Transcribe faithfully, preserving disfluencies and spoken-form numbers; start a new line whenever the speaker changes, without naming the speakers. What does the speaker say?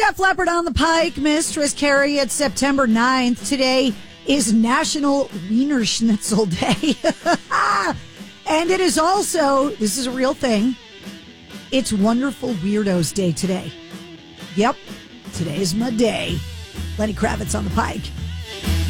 Def Leppard on the Pike, Mistress Carrie. It's September ninth. Today is National Wiener Schnitzel Day. And it is also, this is a real thing, it's Wonderful Weirdos Day today. Yep, today is my day. Lenny Kravitz on the Pike.